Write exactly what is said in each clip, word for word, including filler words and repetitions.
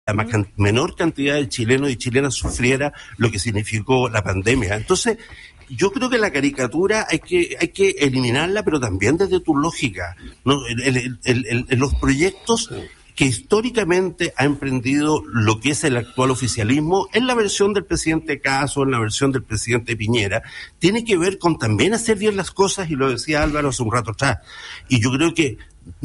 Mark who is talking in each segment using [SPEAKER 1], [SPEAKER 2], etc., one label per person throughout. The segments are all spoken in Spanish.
[SPEAKER 1] la más can- menor cantidad de chilenos y chilenas sufriera lo que significó la pandemia. Entonces, yo creo que la caricatura hay que hay que eliminarla, pero también desde tu lógica, ¿no? El, el, el, el, el, los proyectos que históricamente ha emprendido lo que es el actual oficialismo, en la versión del presidente Caso, en la versión del presidente Piñera, tiene que ver con también hacer bien las cosas, y lo decía Álvaro hace un rato atrás. Y yo creo que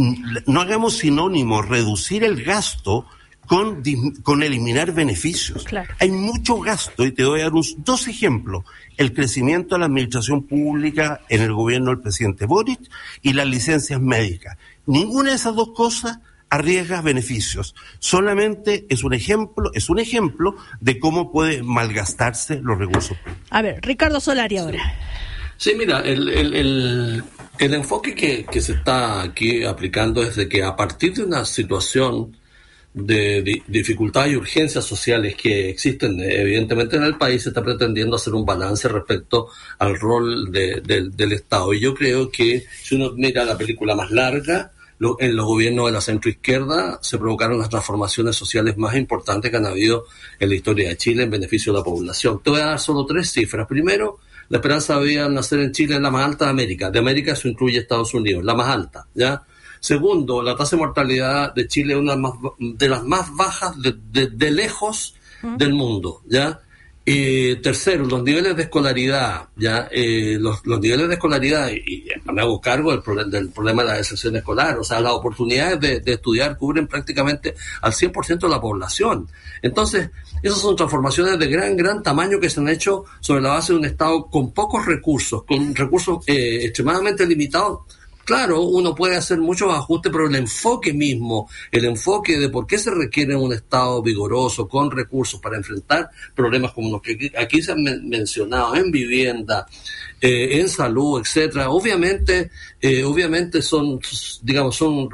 [SPEAKER 1] no hagamos sinónimo reducir el gasto con, con eliminar beneficios.
[SPEAKER 2] Claro. Hay
[SPEAKER 1] mucho gasto, y te voy a dar un, dos ejemplos. El crecimiento de la administración pública en el gobierno del presidente Boric y las licencias médicas. Ninguna de esas dos cosas arriesga beneficios. Solamente es un ejemplo, es un ejemplo de cómo puede malgastarse los recursos públicos.
[SPEAKER 2] A ver, Ricardo Solari ahora.
[SPEAKER 3] Sí, sí, mira, el, el, el, el enfoque que, que se está aquí aplicando es de que a partir de una situación de, de dificultades y urgencias sociales que existen evidentemente en el país, se está pretendiendo hacer un balance respecto al rol de, de, del Estado. Y yo creo que si uno mira la película más larga, lo, en los gobiernos de la centroizquierda se provocaron las transformaciones sociales más importantes que han habido en la historia de Chile en beneficio de la población. Te voy a dar solo tres cifras. Primero, la esperanza de vida al nacer en Chile es la más alta de América. De América eso incluye Estados Unidos, la más alta, ¿ya? Segundo, la tasa de mortalidad de Chile es una de las más bajas de, de, de lejos uh-huh. del mundo, ¿ya? Eh, tercero, los niveles de escolaridad, ¿ya? Eh, los, los niveles de escolaridad, y, y me hago cargo del, pro, del problema de la deserción escolar, o sea, las oportunidades de, de estudiar cubren prácticamente al cien por ciento de la población. Entonces, esas son transformaciones de gran, gran tamaño que se han hecho sobre la base de un Estado con pocos recursos, con recursos eh, extremadamente limitados. Claro, uno puede hacer muchos ajustes, pero el enfoque mismo, el enfoque de por qué se requiere un Estado vigoroso, con recursos para enfrentar problemas como los que aquí se han men- mencionado, en vivienda, eh, en salud, etcétera, obviamente, eh, obviamente son, digamos, son,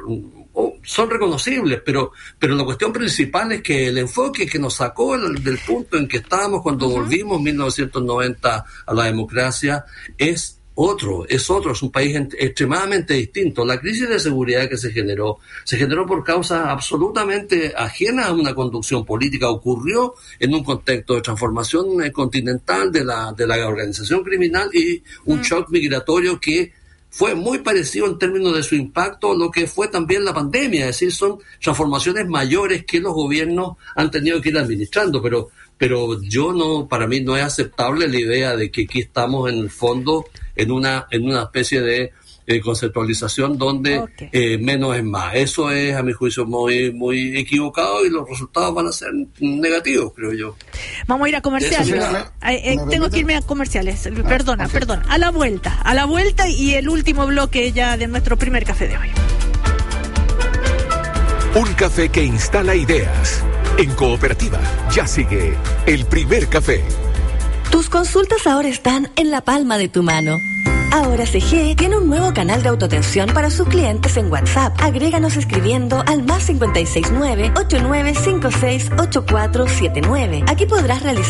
[SPEAKER 3] son reconocibles, pero, pero la cuestión principal es que el enfoque que nos sacó del, del punto en que estábamos cuando uh-huh. volvimos en mil novecientos noventa a la democracia es otro, es otro, es un país extremadamente distinto. La crisis de seguridad que se generó, se generó por causas absolutamente ajenas a una conducción política, ocurrió en un contexto de transformación continental de la, de la organización criminal y un mm. shock migratorio que fue muy parecido en términos de su impacto a lo que fue también la pandemia, es decir, son transformaciones mayores que los gobiernos han tenido que ir administrando, pero pero yo no, para mí no es aceptable la idea de que aquí estamos en el fondo en una en una especie de eh, conceptualización donde okay. eh, menos es más. Eso es, a mi juicio, muy muy equivocado y los resultados van a ser negativos, creo yo.
[SPEAKER 2] Vamos a ir a comerciales. Sí, eh, eh, tengo que irme a comerciales. Ah, perdona, okay. perdona. A la vuelta, a la vuelta y el último bloque ya de nuestro primer café de hoy.
[SPEAKER 4] Un café que instala ideas. En Cooperativa ya sigue el primer café.
[SPEAKER 5] Tus consultas ahora están en la palma de tu mano. Ahora C G tiene un nuevo canal de autoatención para sus clientes en WhatsApp. Agréganos escribiendo al más cinco seis nueve, ocho nueve cinco seis, ocho cuatro siete nueve. Aquí podrás realizar